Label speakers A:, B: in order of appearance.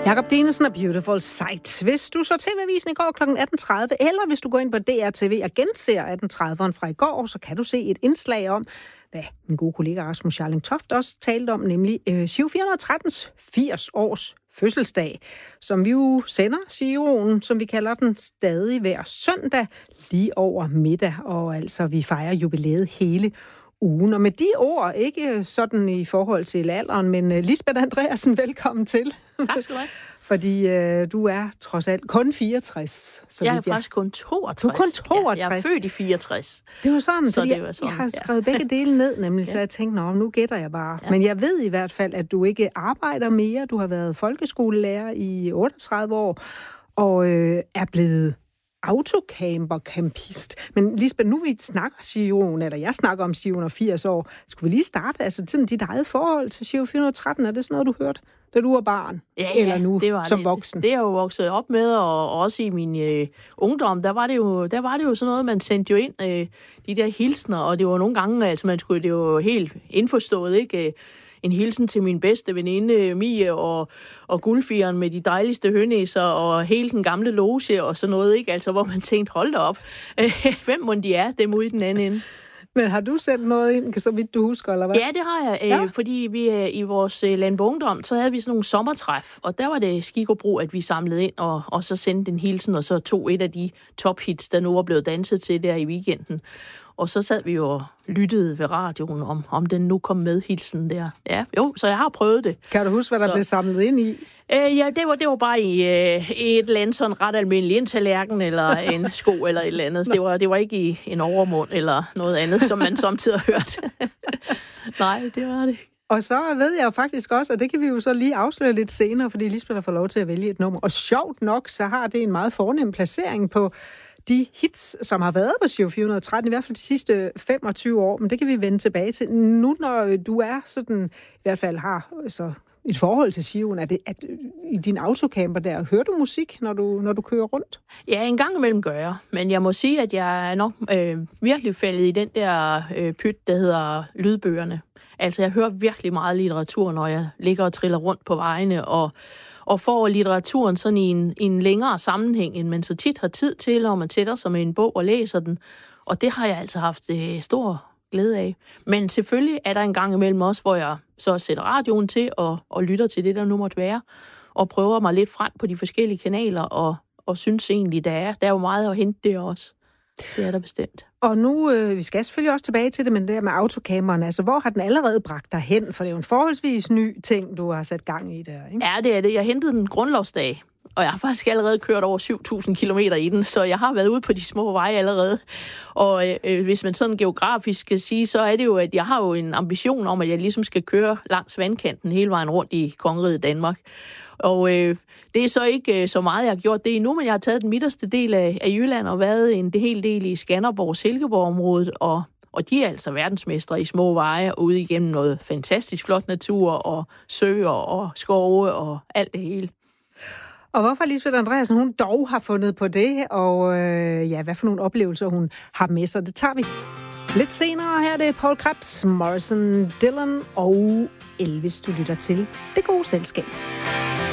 A: Jakob Dinesen og Beautiful Sight. Hvis du så TV-avisen i går kl. 18.30, eller hvis du går ind på DRTV og genser 18.30'eren fra i går, så kan du se et indslag om, hvad min gode kollega Rasmus Jarling Toft også talte om, nemlig Giro 413's 80 års fødselsdag, som vi jo sender Giroen, som vi kalder den, stadig hver søndag lige over middag, og altså vi fejrer jubilæet hele ugen. Og med de ord, ikke sådan i forhold til alderen, men Lisbeth Andreasen, velkommen til.
B: Tak skal du have.
A: Fordi du er trods alt kun 64. Så
B: jeg er faktisk kun 62.
A: Du er kun 62?
B: Ja, jeg er født i 64.
A: Det var sådan,
B: så
A: fordi jeg har skrevet begge dele ned, nemlig, så jeg tænkte, nu gætter jeg bare. Ja. Men jeg ved i hvert fald, at du ikke arbejder mere. Du har været folkeskolelærer i 38 år, og er blevet autocamper-campist. Men Lisbeth, nu vi snakker Giroen, eller jeg snakker om Giroen og 80 år. Skulle vi lige starte? Altså sådan dit eget forhold til Giro 413, er det sådan noget, du hørte, da du var barn?
B: Ja,
A: eller nu
B: det var
A: som
B: det.
A: voksen?
B: Det er jeg jo vokset op med, og også i min ungdom, der var det jo sådan noget, man sendte jo ind, de der hilsner, og det var nogle gange, altså det var helt indforstået, ikke? En hilsen til min bedste veninde, Mie, og guldfigeren med de dejligste hønæser, og hele den gamle loge, og sådan noget, ikke? Altså, hvor man tænkte, hold da op, hvem må de er, dem ude i den anden ende?
A: Men har du sendt noget ind, så vidt du husker, eller hvad?
B: Ja, det har jeg, fordi vi i vores landboungdom, så havde vi sådan nogle sommertræf, og der var det skik og brug, at vi samlede ind, og så sendte en hilsen, og så tog et af de tophits, der nu var blevet danset til der i weekenden. Og så sad vi jo og lyttede ved radioen, om den nu kom med, hilsen der. Ja, jo, så jeg har prøvet det.
A: Kan du huske, hvad der blev samlet ind i?
B: Ja, det var bare i et eller andet sådan ret almindeligt, en tallerken eller en sko eller et eller andet. Det var ikke i en overmund eller noget andet, som man samtidig har hørt. Nej, det var det.
A: Og så ved jeg jo faktisk også, og det kan vi jo så lige afsløre lidt senere, fordi Lisbeth har fået lov til at vælge et nummer. Og sjovt nok, så har det en meget fornem placering på de hits, som har været på Giro 413, i hvert fald de sidste 25 år, men det kan vi vende tilbage til. Nu, når du er sådan, i hvert fald har så et forhold til Giroen, at i din autocamper der, hører du musik, når du kører rundt?
B: Ja, en gang imellem gør jeg, men jeg må sige, at jeg er nok virkelig faldet i den der pyt, der hedder lydbøgerne. Altså, jeg hører virkelig meget litteratur, når jeg ligger og triller rundt på vejene, og får litteraturen sådan i en længere sammenhæng, end man så tit har tid til, når man sætter sig med en bog og læser den. Og det har jeg altså haft stor glæde af. Men selvfølgelig er der en gang imellem også, hvor jeg så sætter radioen til og lytter til det, der nu måtte være, og prøver mig lidt frem på de forskellige kanaler, og synes egentlig, der er jo meget at hente det også. Det er der bestemt.
A: Og nu, vi skal selvfølgelig også tilbage til det, men det der med autocamperen, altså hvor har den allerede bragt dig hen? For det er jo en forholdsvis ny ting, du har sat gang i der, ikke?
B: Ja, det er det. Jeg hentede den grundlovsdag, og jeg har faktisk allerede kørt over 7.000 kilometer i den, så jeg har været ude på de små veje allerede. Og hvis man sådan geografisk skal sige, så er det jo, at jeg har jo en ambition om, at jeg ligesom skal køre langs vandkanten hele vejen rundt i kongeriget Danmark. Og det er så ikke så meget, jeg har gjort det endnu, men jeg har taget den midterste del af Jylland og været en hel del i Skanderborg, Silkeborg-området, og de er altså verdensmestre i små veje og ude igennem noget fantastisk flot natur og søer og skove og alt det hele.
A: Og hvorfor Lisbeth Andreasen, hun dog har fundet på det, og hvad for nogle oplevelser hun har med sig, det tager vi lidt senere. Her er det Paul Krebs, Morrison, Dylan og Elvis, du lytter til Det Gode Selskab.